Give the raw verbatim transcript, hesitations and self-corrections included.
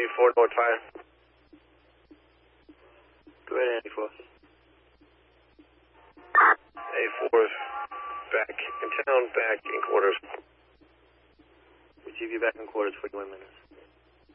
eighty-four, North Fire. Go ahead, eighty-four. eighty-four is back in town, back in quarters. Receive you back in quarters, forty-one minutes.